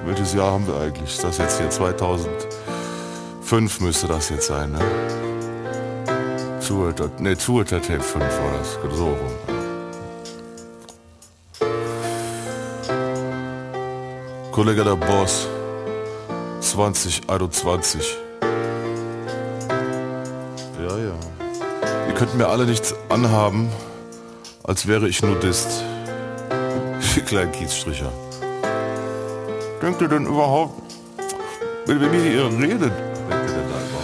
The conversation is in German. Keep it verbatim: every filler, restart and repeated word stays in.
welches Jahr haben wir eigentlich? Ist das jetzt hier zweitausendfünf müsste das jetzt sein, ne? Zuhälter, ne, Zuhälter-Tape fünf war das, so rum. Kollege der Boss, zwanzig einundzwanzig. Ja, ja. Ihr könnt mir alle nichts anhaben, als wäre ich Nudist. Die kleinen Kiezstricher. Denkt ihr denn überhaupt, wenn ihr hier redet,